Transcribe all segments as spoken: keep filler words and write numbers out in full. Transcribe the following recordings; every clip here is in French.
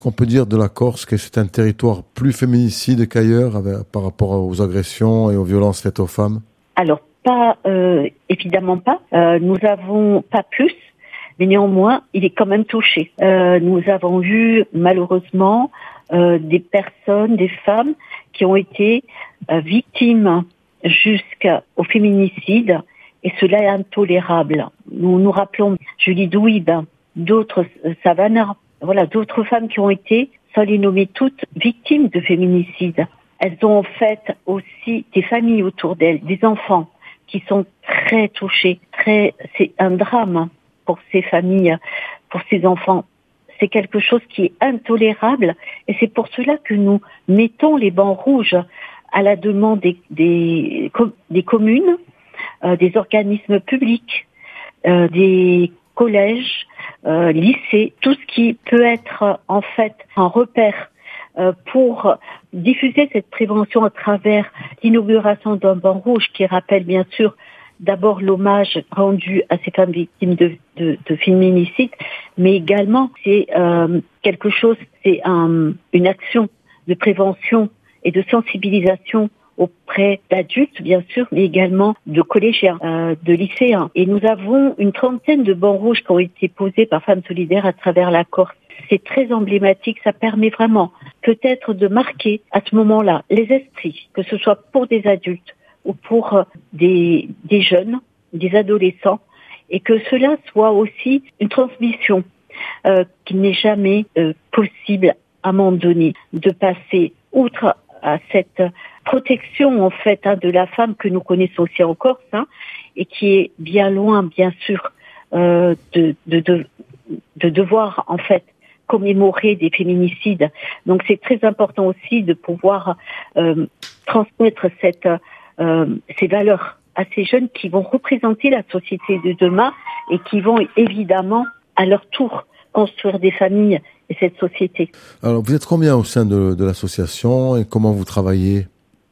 Qu'on peut dire de la Corse que c'est un territoire plus féminicide qu'ailleurs avec, par rapport aux agressions et aux violences faites aux femmes? Alors, pas, euh, évidemment pas. Euh, nous avons pas plus, mais néanmoins, il est quand même touché. Euh, nous avons eu, malheureusement, euh, des personnes, des femmes qui ont été euh, victimes jusqu'au féminicide, et cela est intolérable. Nous nous rappelons Julie Douib, d'autres, euh, Savannah, voilà, d'autres femmes qui ont été, sans les nommer toutes, victimes de féminicide. Elles ont en fait aussi des familles autour d'elles, des enfants qui sont très touchés. Très, c'est un drame pour ces familles, pour ces enfants. C'est quelque chose qui est intolérable, et c'est pour cela que nous mettons les bancs rouges à la demande des, des, des communes, euh, des organismes publics, euh, des collèges, euh, lycées, tout ce qui peut être en fait un repère euh, pour diffuser cette prévention à travers l'inauguration d'un banc rouge qui rappelle bien sûr d'abord l'hommage rendu à ces femmes victimes de, de, de féminicide, mais également c'est euh, quelque chose, c'est un, une action de prévention et de sensibilisation auprès d'adultes, bien sûr, mais également de collégiens, euh, de lycéens. Et nous avons une trentaine de bancs rouges qui ont été posés par Femmes Solidaires à travers la Corse. C'est très emblématique, ça permet vraiment peut-être de marquer à ce moment-là les esprits, que ce soit pour des adultes ou pour euh, des, des jeunes, des adolescents, et que cela soit aussi une transmission euh, qui n'est jamais euh, possible à un moment donné de passer outre à cette protection en fait hein, de la femme que nous connaissons aussi en Corse hein, et qui est bien loin bien sûr euh, de, de, de, de devoir en fait commémorer des féminicides. Donc c'est très important aussi de pouvoir euh, transmettre cette, euh, ces valeurs à ces jeunes qui vont représenter la société de demain et qui vont évidemment à leur tour construire des familles et cette société. Alors, vous êtes combien au sein de, de l'association et comment vous travaillez?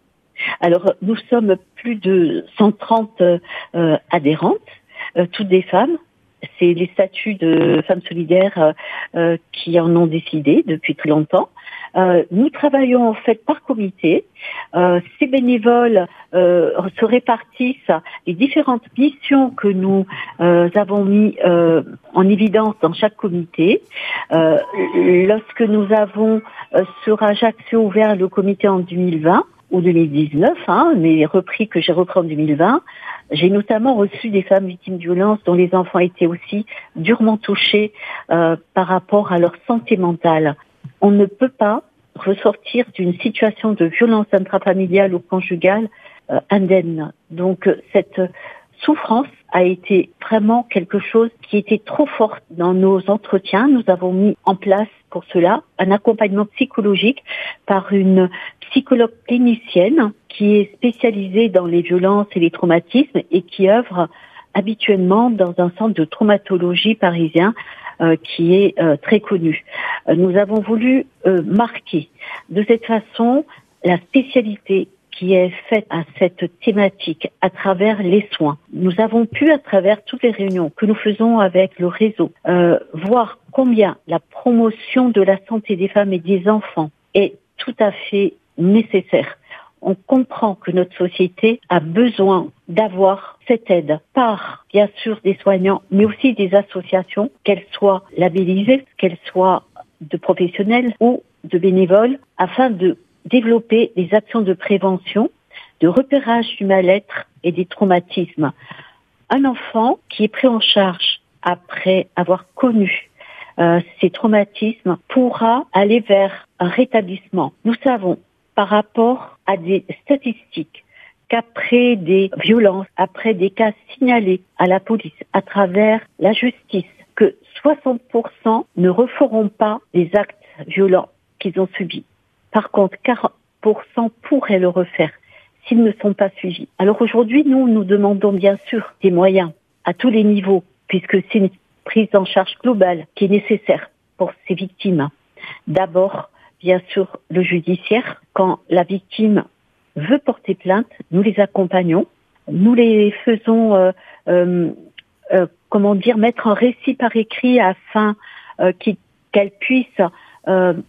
Alors, nous sommes plus de cent trente euh, adhérentes, euh, toutes des femmes. C'est les statuts de Femmes Solidaires euh, euh, qui en ont décidé depuis très longtemps. Euh, nous travaillons en fait par comité. Euh, ces bénévoles euh, se répartissent les différentes missions que nous euh, avons mis euh, en évidence dans chaque comité. Euh, lorsque nous avons euh, sur Ajaccio ouvert le comité en deux mille vingt ou deux mille dix-neuf, hein, mais repris que j'ai repris en deux mille vingt, j'ai notamment reçu des femmes victimes de violences dont les enfants étaient aussi durement touchés euh, par rapport à leur santé mentale. On ne peut pas ressortir d'une situation de violence intrafamiliale ou conjugale euh, indemne. Donc cette souffrance a été vraiment quelque chose qui était trop fort dans nos entretiens. Nous avons mis en place pour cela un accompagnement psychologique par une psychologue clinicienne qui est spécialisée dans les violences et les traumatismes et qui œuvre habituellement dans un centre de traumatologie parisien euh, qui est euh, très connu. Euh, nous avons voulu euh, marquer de cette façon la spécialité qui est faite à cette thématique à travers les soins. Nous avons pu, à travers toutes les réunions que nous faisons avec le réseau, euh, voir combien la promotion de la santé des femmes et des enfants est tout à fait nécessaire. On comprend que notre société a besoin d'avoir cette aide par, bien sûr, des soignants, mais aussi des associations, qu'elles soient labellisées, qu'elles soient de professionnels ou de bénévoles, afin de développer des actions de prévention, de repérage du mal-être et des traumatismes. Un enfant qui est pris en charge après avoir connu euh, ces traumatismes pourra aller vers un rétablissement. Nous savons, par rapport à des statistiques, qu'après des violences, après des cas signalés à la police, à travers la justice, que soixante pour cent ne referont pas les actes violents qu'ils ont subis. Par contre, quarante pour cent pourraient le refaire s'ils ne sont pas suivis. Alors aujourd'hui, nous, nous demandons bien sûr des moyens à tous les niveaux, puisque c'est une prise en charge globale qui est nécessaire pour ces victimes. D'abord, bien sûr, le judiciaire. Quand la victime veut porter plainte, nous les accompagnons. Nous les faisons, euh, euh, euh, comment dire, mettre un récit par écrit afin euh, qu'elle puisse euh,